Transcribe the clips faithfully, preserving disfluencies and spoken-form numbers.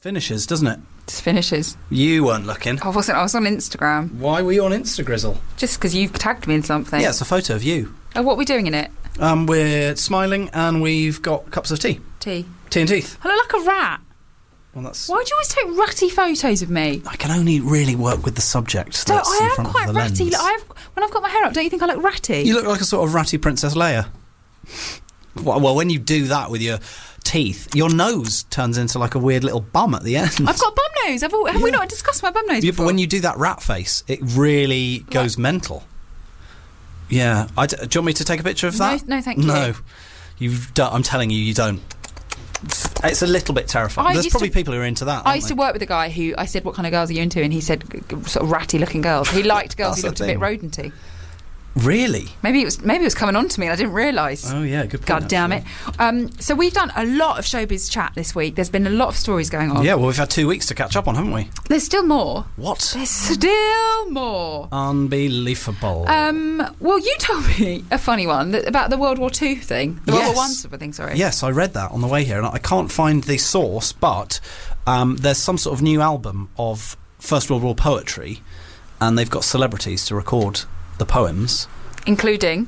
finishes, doesn't it? Just finishes. You weren't looking. I wasn't. I was on Instagram. Why were you on Instagrizzle? Just because you've tagged me in something. Yeah, it's a photo of you. Oh, what are we doing in it? Um, we're smiling and we've got cups of tea. Tea. Tea and teeth. I look like a rat. Well, that's. Why do you always take ratty photos of me? I can only really work with the subject. So That's I in am front quite of the ratty. lens. I've, when I've got my hair up, don't you think I look ratty? You look like a sort of ratty Princess Leia. Well, well, when you do that with your teeth, your nose turns into like a weird little bum at the end. I've got bum nose. Have, all, have Yeah. we not discussed my bum nose Yeah, before? but when you do that rat face, it really goes Like- mental. Yeah. I d- do you want me to take a picture of that? No, no, thank you. No. You've done, I'm telling you, you don't. It's a little bit terrifying. I There's used probably to- people who are into that, I aren't used they? to work with a guy who I said, "What kind of girls are you into?" And he said, g- g- "Sort of ratty-looking girls." He liked girls That's who the looked a bit thing. rodenty. Really? Maybe it was maybe it was coming on to me and I didn't realise. Oh, yeah, good point. God damn it. actually. Um, so we've done a lot of showbiz chat this week. There's been a lot of stories going on. Yeah, well, we've had two weeks to catch up on, haven't we? There's still more. What? There's still more. Unbelievable. Um, well, you told me a funny one that, about the World War Two thing. The World Yes. War One sort of thing, sorry. Yes, I read that on the way here, and I can't find the source, but um, there's some sort of new album of First World War poetry, and they've got celebrities to record the poems. Including,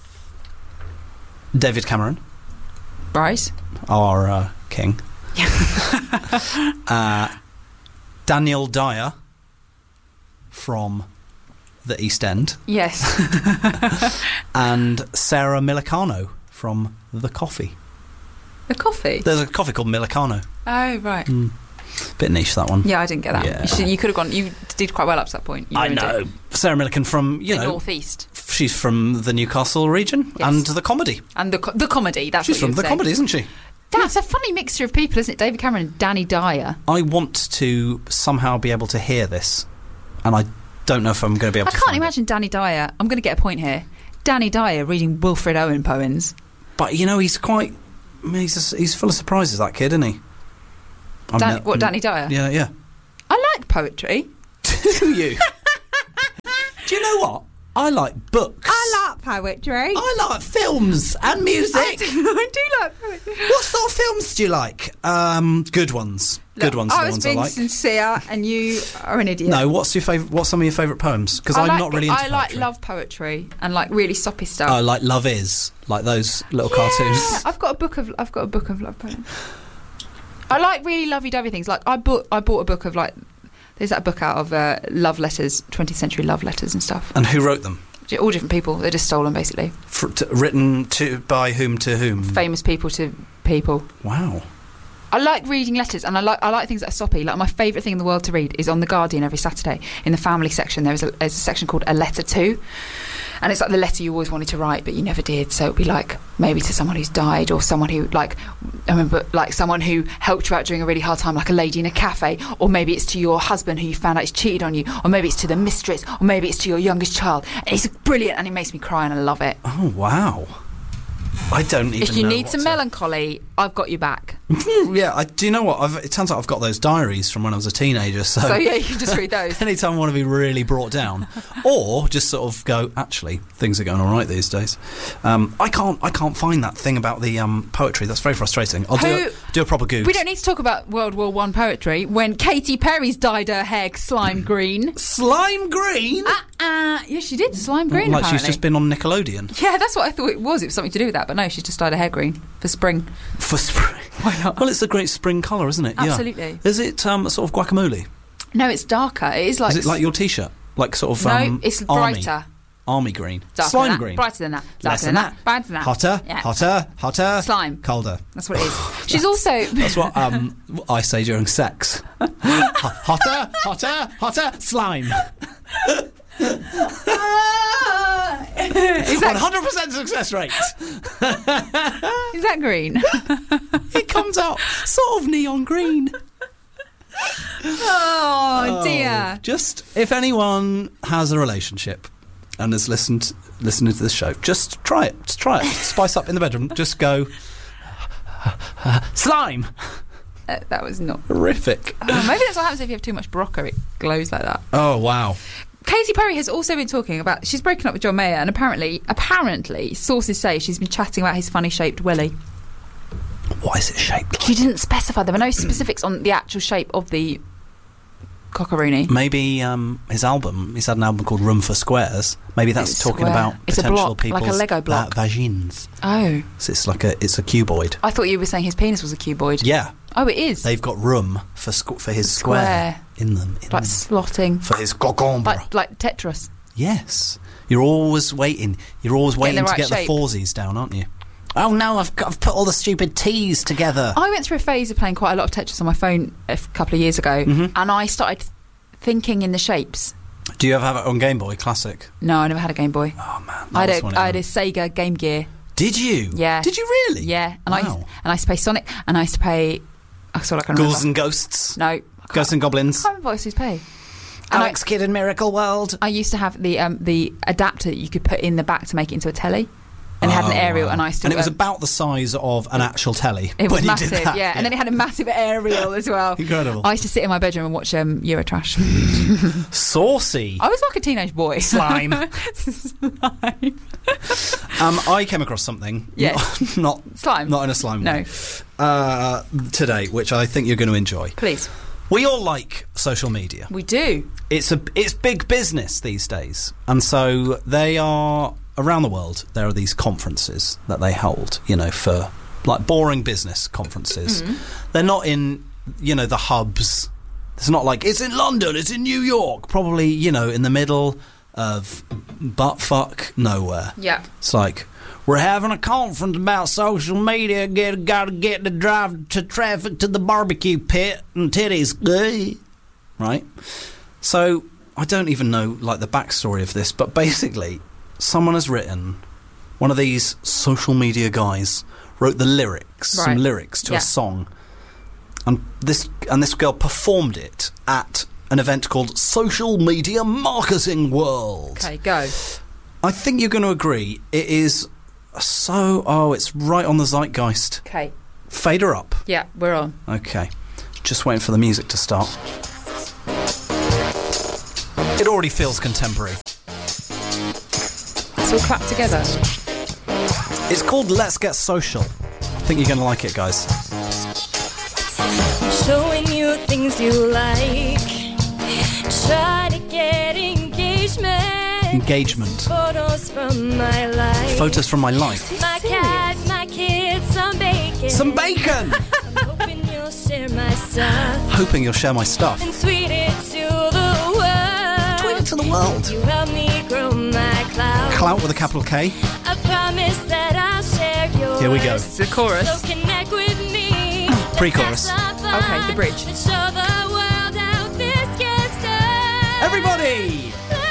David Cameron, right? our uh, king. uh, Daniel Dyer from the East End. Yes. And Sarah Milicano from The Coffee. The coffee? There's a coffee called Milicano. Oh, right. Mm. Bit niche, that one. Yeah, I didn't get that. Yeah. You, should, you could have gone, you did quite well up to that point. You I ruined know. it. Sarah Millican from, you The know, Northeast. she's from the Newcastle region. Yes. And the comedy. And the co- the comedy, that's She's what you from would the say. comedy, isn't she? That's a funny mixture of people, isn't it? David Cameron and Danny Dyer. I want to somehow be able to hear this, and I don't know if I'm going to be able I to can't find imagine Danny Dyer. I'm going to get a point here. Danny Dyer reading Wilfred Owen poems. it. But, you know, he's quite... I mean, he's, a, he's full of surprises, that kid, isn't he? I'm Dan- ne- what, Danny Dyer? Yeah, yeah. I like poetry. Do you? Do you know what? I like books. I like poetry. I like films and music. I do, I do like poetry. What sort of films do you like? Um, good ones. Good Look, ones are I the was ones I being like. sincere, and you are an idiot. No, what's your favourite? What's some of your favourite poems? Because I I'm like, not really into I like poetry. love poetry and like really soppy stuff. Oh, like Love Is, like those little Yeah, cartoons. I've got a book of I've got a book of love poems. I like really lovey-dovey things. Like I bought I bought a book of like there's that book out of uh, love letters, twentieth century love letters and stuff. And who wrote them? All different people. They're just stolen basically. For, to, written to by whom to whom? Famous people to people. Wow. I like reading letters, and I like I like things that are soppy. Like my favourite thing in the world to read is on The Guardian every Saturday in the family section. There is a, there's a section called A Letter To, and it's like the letter you always wanted to write but you never did. So it'd be like maybe to someone who's died, or someone who like I remember like someone who helped you out during a really hard time, like a lady in a cafe, or maybe it's to your husband who you found out he's cheated on you, or maybe it's to the mistress, or maybe it's to your youngest child. And it's brilliant, and it makes me cry, and I love it. Oh wow. I don't even. If you know need what some to- melancholy, I've got your back. Yeah, I, do you know what? I've, it turns out I've got those diaries from when I was a teenager. So, So yeah, you can just read those. anytime I want to be really brought down, or just sort of go, actually, things are going all right these days. Um, I can't, I can't find that thing about the um, poetry. That's very frustrating. I'll do Who- a, do a proper Google. We don't need to talk about World War One poetry when Katy Perry's dyed her hair slime green. Slime green. Uh, uh, yeah, she did slime green. like apparently. she's just been on Nickelodeon Yeah, that's what I thought it was. It was something to do with that, but no, she's just dyed her hair green for spring. for spring. Why not? Well, it's a great spring colour, isn't it? Absolutely. Yeah. Is it um, sort of guacamole? No, it's darker. It is like. Is it like your T-shirt? Like sort of No, um, it's army, brighter. Army green. Darker Slime than that, green. brighter than that, darker Less than than that, that. brighter than that. Hotter, Yeah. hotter, hotter. Slime. Colder. That's what it is. She's also. That's what um, I say during sex. Hotter, hotter, hotter. Slime. is One that hundred percent success rate. is that green? It comes out sort of neon green. Oh dear. Just if anyone has a relationship and has listened listened to this show, just try it. Just try it. Spice up in the bedroom. Just go slime. Uh, that was not. Horrific. Oh, maybe that's what happens if you have too much Barocca. It glows like that. Oh wow. Katy Perry has also been talking about she's broken up with John Mayer, and apparently, apparently, sources say she's been chatting about his funny-shaped willy. What is it shaped like? She didn't specify. There were no specifics on the actual shape of the cockaroony. Maybe um, his album, he's had an album called Room for Squares. Maybe that's It's talking square. about It's a potential block, people's like a Lego block. Uh, vagines. Oh. So it's like a it's a cuboid. I thought you were saying his penis was a cuboid. Yeah. Oh, it is. They've got room for squ- for his square, Square. in them. In like them. slotting. For his cocombre. Like, like Tetris. Yes. You're always waiting. You're always waiting the to right get shape. the foursies down, aren't you? Oh no, I've got, I've put all the stupid T's together. I went through a phase of playing quite a lot of Tetris on my phone a f- couple of years ago, Mhm. and I started thinking in the shapes. Do you ever have it on Game Boy Classic? No, I never had a Game Boy. Oh man, I that had was a, one I of had a them. Sega Game Gear. Did you? Yeah. Did you really? Yeah, and I used, Wow. and I used to play Sonic, and I used to play. That's all I can remember. Ghouls and Ghosts. No, I can't- Ghosts and I Goblins. can't remember what I used to play. And Alex Kidd in Miracle World. I, I used to have the um, the adapter that you could put in the back to make it into a telly, and it had an Oh, aerial, wow. and I used to. And it was um, about the size of an actual telly. It was when you massive, did that. yeah. And then it had a massive aerial as well. Incredible. I used to sit in my bedroom and watch um, Eurotrash. Saucy. I was like a teenage boy. Slime. Slime. Um, I came across something. Yes. Not Slime. not in a slime No. way. Uh, today, which I think you're going to enjoy. Please. We all like social media. We do. It's a it's big business these days, and so they are around the world. There are these conferences that they hold, you know, for like boring business conferences. Mm-hmm. They're not in, you know, the hubs. It's not like it's in London, it's in New York. Probably, you know, in the middle of buttfuck nowhere. Yeah. It's like, we're having a conference about social media. Get gotta get the drive to traffic to the barbecue pit and titties, eh? Right? So I don't even know like the backstory of this, but basically, someone has written. One of these social media guys wrote the lyrics, some Right. lyrics to Yeah. a song, and this and this girl performed it at an event called Social Media Marketing World. Okay, go. I think you're going to agree. It is so... Oh, it's right on the zeitgeist. Okay. Fade her up. Yeah, we're on. Okay. Just waiting for the music to start. It already feels contemporary. Let's all clap together. It's called Let's Get Social. I think you're going to like it, guys. Showing you things you like. Try to get engagement. Engagement. Photos from my life. Photos from my life. My cat, my kids, some bacon. Some bacon! I'm hoping you'll share my stuff Hoping you'll share my stuff. and tweet it to the world. Tweet it to the world. You help me grow my clout. Clout with a capital K. I promise that I'll share yours. Here we go. It's the chorus. So connect with me. Pre-chorus. Okay, the bridge. And show the world how this gets done. Everybody!